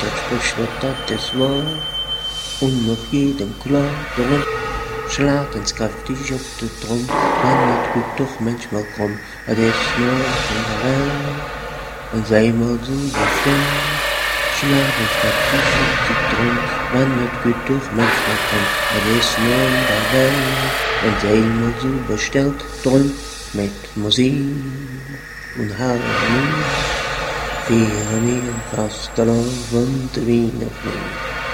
das Sprichwort, das ist wahr. Und noch jedem klar, darum schlagen's kräftig auf den Drum. Man wird gut doch manchmal krumm, das ist nur in der Welt. Und sei mal so befreit, schlagen's kräftig auf den Drum. Man wird gut doch manchmal krumm, das ist nur in der Welt. Und sei mal so bestellt, drum mit Musik und Harmonie. Vieren wir fast alauf und Weihnachten.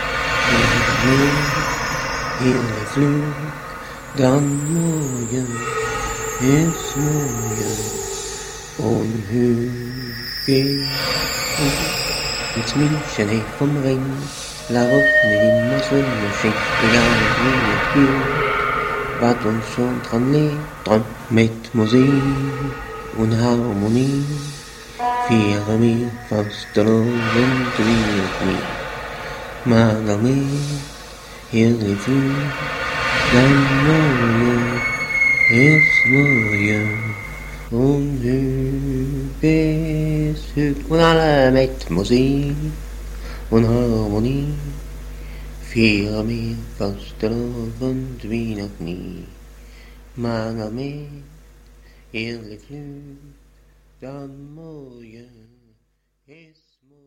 Hele Flug, dann morgen ist morgen. Und Hüge ins München vom Ring. La Woche immer Sonnenschein, egal wie es geht. Was uns schon dran liegt, dran mit Musik und Harmonie. Vieren wir fast alauf und Weihnachten. Magami, hele Flug, dann morgen ist morgen. Und Hüge ist Hüge. Und alle mit Musik und Harmonie. Vieren wir fast alauf und Weihnachten. Magami, hele Flug, dann morgen ist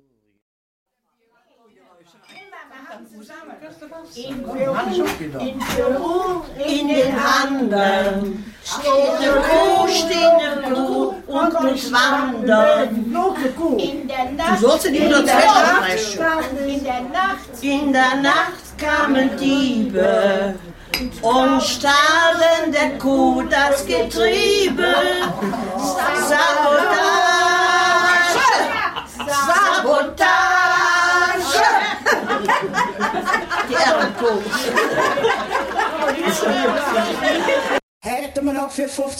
In Peru, in den Anden, steht eine Kuh, und muss wandern. Du sollst die nur in der Nacht kamen Diebe und stahlen der Kuh das Getriebe. Sabotage! Die Ehrenkuh. Hätte man auch für 50